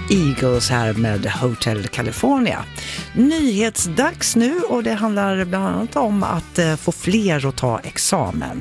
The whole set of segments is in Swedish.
Eagles här med Hotel California. Nyhetsdags nu, och det handlar bland annat om att få fler att ta examen.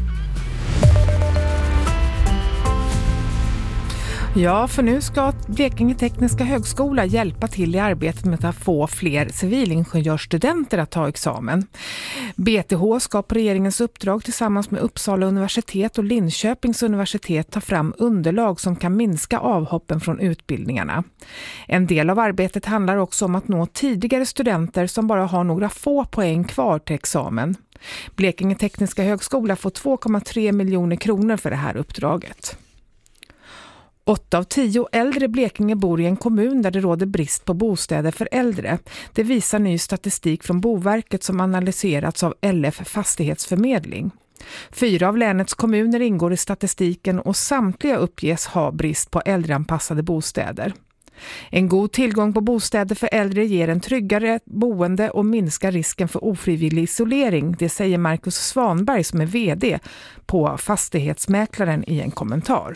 Ja, för nu ska Blekinge Tekniska Högskola hjälpa till i arbetet med att få fler civilingenjörsstudenter att ta examen. BTH ska på regeringens uppdrag tillsammans med Uppsala universitet och Linköpings universitet ta fram underlag som kan minska avhoppen från utbildningarna. En del av arbetet handlar också om att nå tidigare studenter som bara har några få poäng kvar till examen. Blekinge Tekniska Högskola får 2,3 miljoner kronor för det här uppdraget. 8 av 10 äldre Blekinge bor i en kommun där det råder brist på bostäder för äldre. Det visar ny statistik från Boverket som analyserats av LF Fastighetsförmedling. 4 av länets kommuner ingår i statistiken och samtliga uppges ha brist på äldreanpassade bostäder. En god tillgång på bostäder för äldre ger en tryggare boende och minskar risken för ofrivillig isolering, det säger Marcus Svanberg som är vd på Fastighetsmäklaren i en kommentar.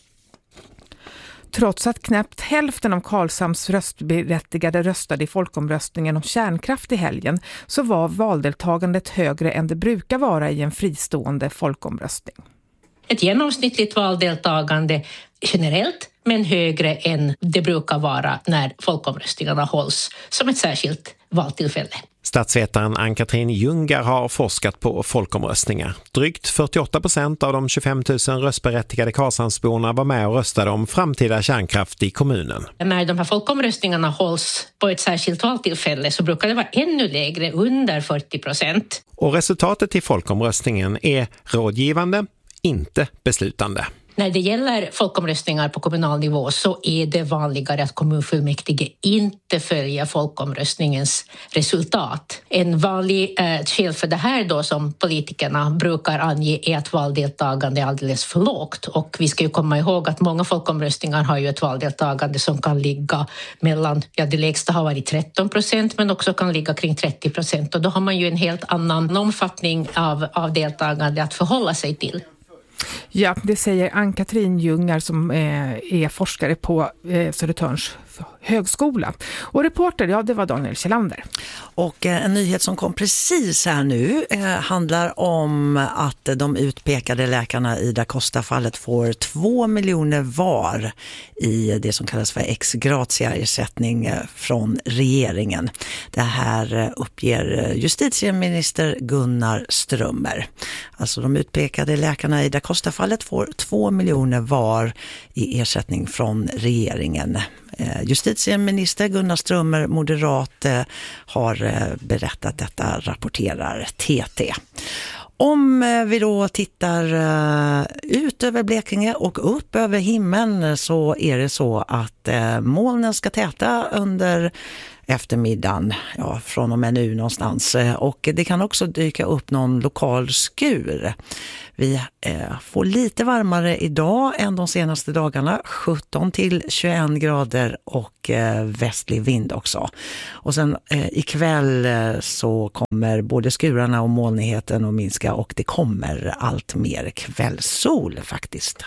Trots att knappt hälften av Karlshamns röstberättigade röstade i folkomröstningen om kärnkraft i helgen så var valdeltagandet högre än det brukar vara i en fristående folkomröstning. Ett genomsnittligt valdeltagande generellt, men högre än det brukar vara när folkomröstningarna hålls som ett särskilt valtillfälle. Statsvetaren Ann-Katrin Jungar har forskat på folkomröstningar. Drygt 48% av de 25 000 röstberättigade Karlshamnsborna var med och röstade om framtida kärnkraft i kommunen. När de här folkomröstningarna hålls på ett särskilt valtillfälle så brukar det vara ännu lägre, under 40%. Och resultatet i folkomröstningen är rådgivande, inte beslutande. När det gäller folkomröstningar på kommunal nivå så är det vanligare att kommunfullmäktige inte följer folkomröstningens resultat. En vanlig skäl för det här då som politikerna brukar ange är att valdeltagande är alldeles för lågt. Och vi ska ju komma ihåg att många folkomröstningar har ju ett valdeltagande som kan ligga mellan, det lägsta har varit 13% men också kan ligga kring 30%. Och då har man ju en helt annan omfattning av deltagande att förhålla sig till. Ja, det säger Ann-Katrin Jungar som är forskare på Södertörns högskola. Och reporter, det var Daniel Kjellander. Och en nyhet som kom precis här nu handlar om att de utpekade läkarna i Da Costa-fallet får 2 miljoner var i det som kallas för ex gratia-ersättning från regeringen. Det här uppger justitieminister Gunnar Strömmer. Alltså de utpekade läkarna i Da Costa-fallet får 2 miljoner var i ersättning från regeringen. Justitieminister Gunnar Strömmer, moderat, har berättat detta, rapporterar TT. Om vi då tittar ut över Blekinge och upp över himlen så är det så att molnen ska täta under eftermiddagen, från och med nu någonstans. Och det kan också dyka upp någon lokal skur. Vi får lite varmare idag än de senaste dagarna, 17 till 21 grader och västlig vind också. Och sen ikväll så kommer både skurarna och molnigheten att minska och det kommer allt mer kvällssol faktiskt.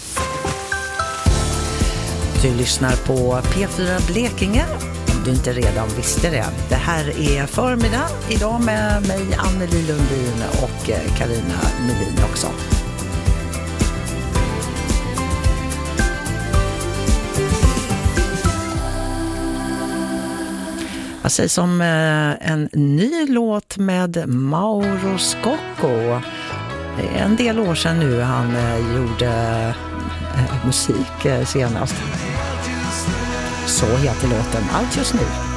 Du lyssnar på P4 Blekinge. Du inte redan visste det. Det här är förmiddag idag med mig Anneli Lundin och Carina Melin också. Jag säger som en ny låt med Mauro Scocco. Det är en del år sedan nu han gjorde musik senast. Så heter låten Allt just nu.